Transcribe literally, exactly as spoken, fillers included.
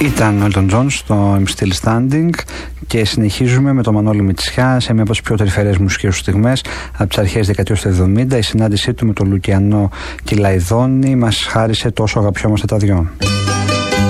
Ήταν ο Elton John στο I'm Still Standing και συνεχίζουμε με τον Μανώλη Μητσιά σε μια από τις πιο τρυφερές μουσικές του στιγμές από τις αρχές δεκαετίας του εβδομήντα. Η συνάντησή του με τον Λουκιανό Κυλαϊδόνη μας χάρισε τόσο αγαπιόμαστε τα δυο.